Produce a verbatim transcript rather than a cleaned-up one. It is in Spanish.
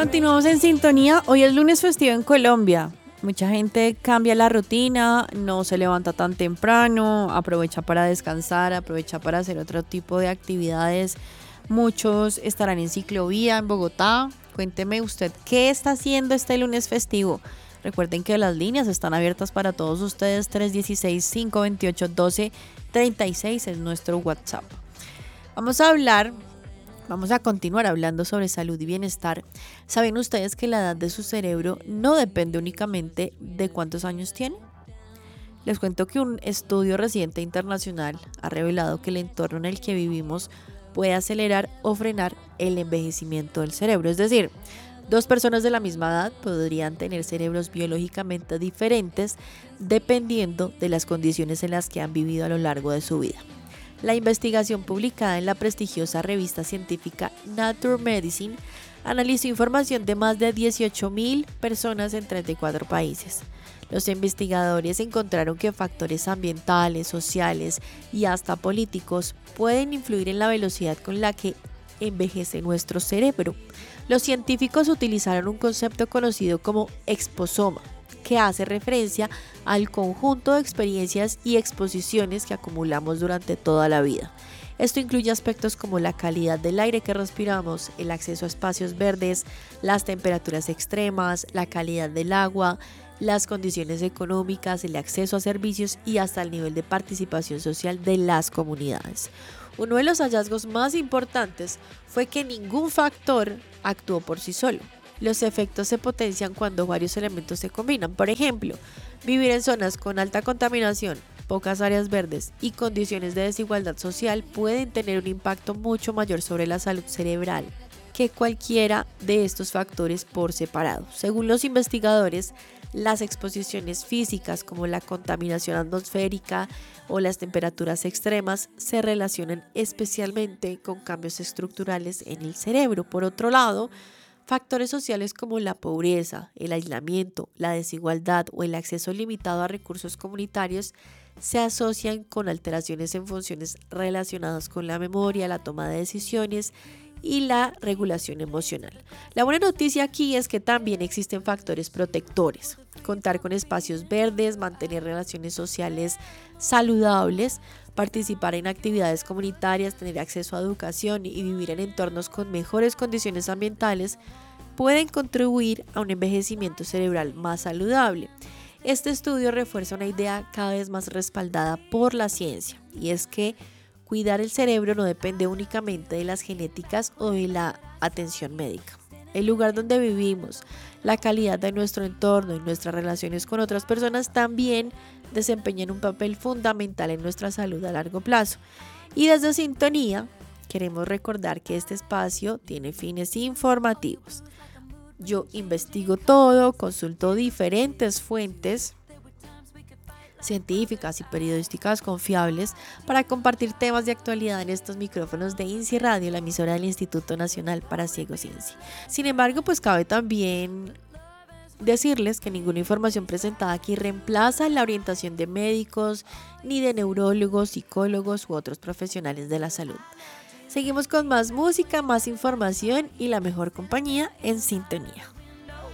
Continuamos en sintonía. Hoy es lunes festivo en Colombia. Mucha gente cambia la rutina, no se levanta tan temprano, aprovecha para descansar, aprovecha para hacer otro tipo de actividades. Muchos estarán en ciclovía en Bogotá. Cuénteme usted qué está haciendo este lunes festivo. Recuerden que las líneas están abiertas para todos ustedes. tres uno seis, cinco dos ocho, uno dos tres seis es nuestro WhatsApp. Vamos a hablar, vamos a continuar hablando sobre salud y bienestar. ¿Saben ustedes que la edad de su cerebro no depende únicamente de cuántos años tiene? Les cuento que un estudio reciente internacional ha revelado que el entorno en el que vivimos puede acelerar o frenar el envejecimiento del cerebro. Es decir, dos personas de la misma edad podrían tener cerebros biológicamente diferentes dependiendo de las condiciones en las que han vivido a lo largo de su vida. La investigación publicada en la prestigiosa revista científica Nature Medicine analizó información de más de dieciocho mil personas en treinta y cuatro países. Los investigadores encontraron que factores ambientales, sociales y hasta políticos pueden influir en la velocidad con la que envejece nuestro cerebro. Los científicos utilizaron un concepto conocido como exposoma, que hace referencia al conjunto de experiencias y exposiciones que acumulamos durante toda la vida. Esto incluye aspectos como la calidad del aire que respiramos, el acceso a espacios verdes, las temperaturas extremas, la calidad del agua, las condiciones económicas, el acceso a servicios y hasta el nivel de participación social de las comunidades. Uno de los hallazgos más importantes fue que ningún factor actuó por sí solo. Los efectos se potencian cuando varios elementos se combinan. Por ejemplo, vivir en zonas con alta contaminación, pocas áreas verdes y condiciones de desigualdad social pueden tener un impacto mucho mayor sobre la salud cerebral que cualquiera de estos factores por separado. Según los investigadores, las exposiciones físicas como la contaminación atmosférica o las temperaturas extremas se relacionan especialmente con cambios estructurales en el cerebro. Por otro lado, factores sociales como la pobreza, el aislamiento, la desigualdad o el acceso limitado a recursos comunitarios se asocian con alteraciones en funciones relacionadas con la memoria, la toma de decisiones y la regulación emocional. La buena noticia aquí es que también existen factores protectores. Contar con espacios verdes, mantener relaciones sociales saludables, participar en actividades comunitarias, tener acceso a educación y vivir en entornos con mejores condiciones ambientales pueden contribuir a un envejecimiento cerebral más saludable. Este estudio refuerza una idea cada vez más respaldada por la ciencia, y es que cuidar el cerebro no depende únicamente de las genéticas o de la atención médica. El lugar donde vivimos, la calidad de nuestro entorno y nuestras relaciones con otras personas también desempeñan un papel fundamental en nuestra salud a largo plazo. Y desde Sintonía queremos recordar que este espacio tiene fines informativos. Yo investigo todo, consulto diferentes fuentes científicas y periodísticas confiables para compartir temas de actualidad en estos micrófonos de INSI Radio, la emisora del Instituto Nacional para Ciegos INSI. Sin embargo, pues cabe también decirles que ninguna información presentada aquí reemplaza la orientación de médicos, ni de neurólogos, psicólogos u otros profesionales de la salud. Seguimos con más música, más información y la mejor compañía en Sintonía.